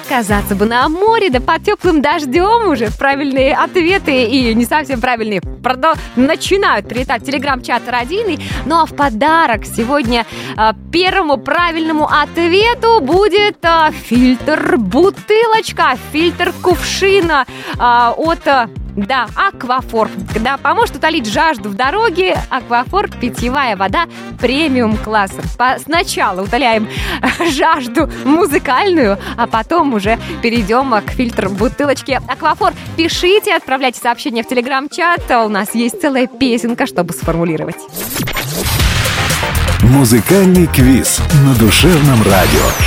оказаться бы на море, да под теплым дождем уже. Правильные ответы и не совсем правильные начинают прилетать в телеграм-чат Родийный. Ну а в подарок сегодня первому правильному ответу будет фильтр-бутылочка, фильтр-кувшина от... Да, Аквафор. Да, поможет утолить жажду в дороге. Аквафор – питьевая вода премиум-класса. Сначала утоляем жажду музыкальную, а потом уже перейдем к фильтр-бутылочке Аквафор. Пишите, отправляйте сообщения в телеграм-чат. У нас есть целая песенка, чтобы сформулировать. Музыкальный квиз на Душевном радио.